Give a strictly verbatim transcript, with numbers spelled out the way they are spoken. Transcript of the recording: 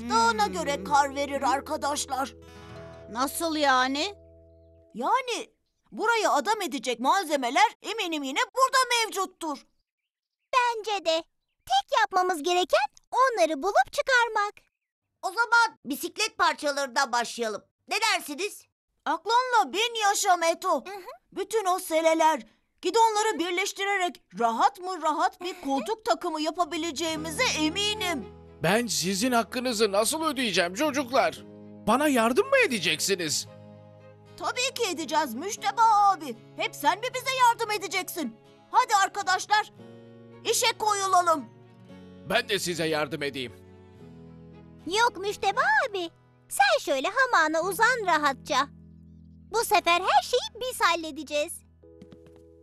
yağdığına göre kar verir arkadaşlar. Nasıl yani? Yani burayı adam edecek malzemeler eminim yine burada mevcuttur. Bence de. Tek yapmamız gereken onları bulup çıkarmak. O zaman bisiklet parçalarından başlayalım. Ne dersiniz? Aklınla bin yaşa Meto. Bütün o seleler, gidonları birleştirerek rahat mı rahat bir koltuk takımı yapabileceğimize eminim. Ben sizin hakkınızı nasıl ödeyeceğim çocuklar? Bana yardım mı edeceksiniz? Tabii ki edeceğiz Müşteba abi. Hep sen mi bize yardım edeceksin? Hadi arkadaşlar, işe koyulalım. Ben de size yardım edeyim. Yok Müşteba abi. Sen şöyle hamağına uzan rahatça. Bu sefer her şeyi biz halledeceğiz.